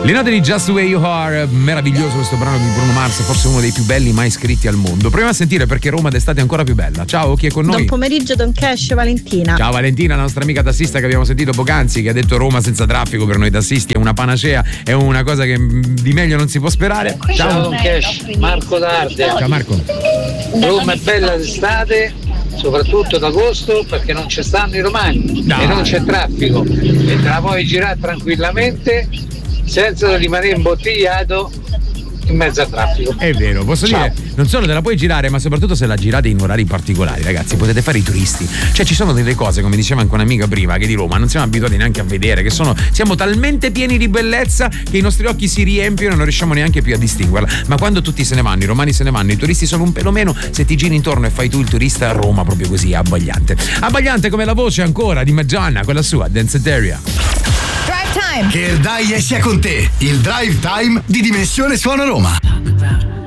Le note di Just the Way You Are, meraviglioso questo brano di Bruno Mars, forse uno dei più belli mai scritti al mondo. Proviamo a sentire perché Roma d'estate è ancora più bella. Ciao, chi è con noi? Buon pomeriggio, Don Cash, Valentina. Ciao Valentina, la nostra amica tassista che abbiamo sentito poc'anzi, che ha detto Roma senza traffico per noi tassisti è una panacea, è una cosa che di meglio non si può sperare. Ciao Don Cash, Marco D'Ardea. Ciao Marco. Roma è bella d'estate, soprattutto ad agosto, perché non ci stanno i romani e non c'è traffico e te la puoi girare tranquillamente senza rimanere imbottigliato in mezzo al traffico. È vero, posso dire, non solo te la puoi girare, ma soprattutto se la girate in orari particolari, ragazzi, potete fare i turisti. Cioè ci sono delle cose, come diceva anche un'amica prima, che di Roma non siamo abituati neanche a vedere, che siamo talmente pieni di bellezza che i nostri occhi si riempiono e non riusciamo neanche più a distinguerla. Ma quando tutti se ne vanno, i romani se ne vanno, i turisti sono un pelo meno, se ti giri intorno e fai tu il turista, Roma proprio così, abbagliante. Abbagliante come la voce ancora di Madonna, quella sua, Danced Area. Che il dai sia con te, il drive time di Dimensione Suona Roma.